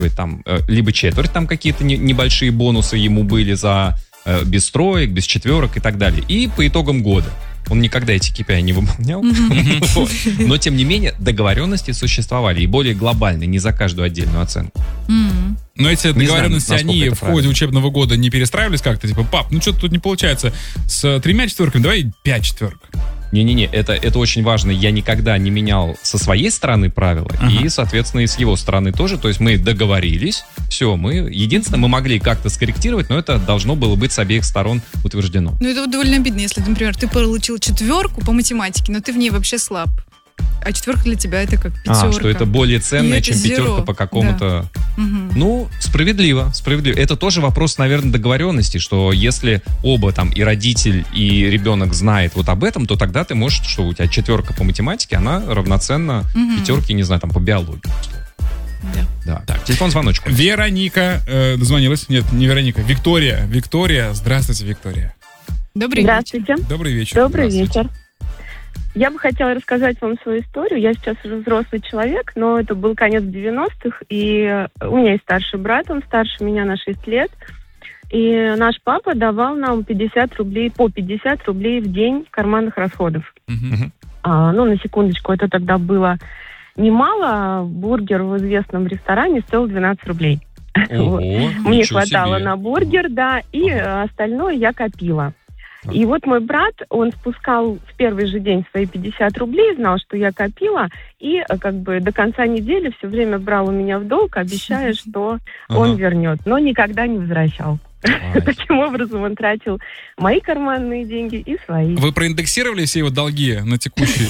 там либо четверть, там какие-то небольшие бонусы ему были за без троек, без четверок и так далее. И по итогам года. Он никогда эти KPI не выполнял. Но, тем не менее, договоренности существовали. И более глобальные, не за каждую отдельную оценку. Но эти договоренности, они в ходе учебного года не перестраивались как-то? Типа, пап, ну что-то тут не получается. С 3 четверками давай 5 четверок. Не-не-не, это очень важно. Я никогда не менял со своей стороны правила, и, соответственно, и с его стороны тоже. То есть мы договорились, все, единственное, мы могли как-то скорректировать, но это должно было быть с обеих сторон утверждено. Ну, это довольно обидно, если, например, ты получил 4 по математике, но ты в ней вообще слаб. А 4 для тебя это как 5. Что это более ценное, чем 5 по какому-то... Да. Ну, справедливо. Это тоже вопрос, наверное, договоренности, что если оба там и родитель, и ребенок знает вот об этом, то тогда ты можешь, что у тебя 4 по математике, она равноценна 5, не знаю, там по биологии. Да. Так, телефон-звоночку. Вероника дозвонилась. Нет, не Вероника, Виктория. Виктория, здравствуйте, Виктория. Добрый Здравствуйте. вечер. Добрый вечер. Добрый вечер. Я бы хотела рассказать вам свою историю. Я сейчас уже взрослый человек, но это был конец 90-х, и у меня есть старший брат, он старше меня на 6 лет. И наш папа давал нам 50 рублей в день карманных расходов. На секундочку, это тогда было немало. Бургер в известном ресторане стоил 12 рублей. Мне хватало на бургер, да, и остальное я копила. И вот мой брат, он спускал в первый же день свои 50 рублей, знал, что я копила, и как бы до конца недели все время брал у меня в долг, обещая, что он вернет, но никогда не возвращал. Таким образом он тратил мои карманные деньги и свои. Вы проиндексировали все его долги на текущие?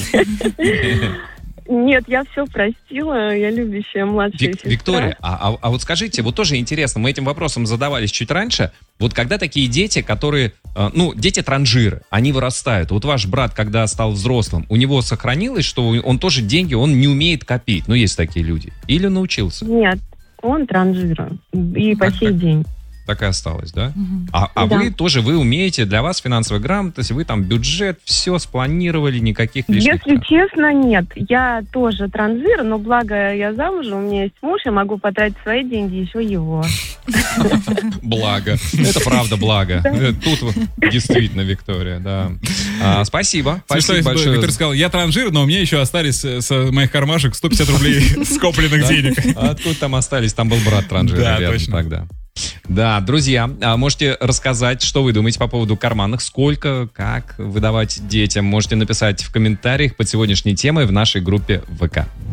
Нет, я все простила, я любящая младшая сестра. Виктория, а вот скажите, вот тоже интересно, мы этим вопросом задавались чуть раньше, вот когда такие дети, которые, дети-транжиры, они вырастают, вот ваш брат, когда стал взрослым, у него сохранилось, что он тоже деньги, он не умеет копить, есть такие люди, или научился? Нет, он транжир, и по сей день. Так и осталось, да? А да. Вы умеете, для вас финансовая грамотность, вы там бюджет, все спланировали, никаких лишних... Если честно, нет. Я тоже транжир, но благо я замужем, у меня есть муж, я могу потратить свои деньги, еще его. Благо. Это правда благо. Тут действительно, Виктория, да. Спасибо. Спасибо большое. Виктор сказал, я транжир, но у меня еще остались с моих кармашек 150 рублей скопленных денег. Откуда там остались? Там был брат транжир, наверное, тогда. Да, друзья, можете рассказать, что вы думаете по поводу карманных, сколько, как выдавать детям. Можете написать в комментариях под сегодняшней темой в нашей группе ВК.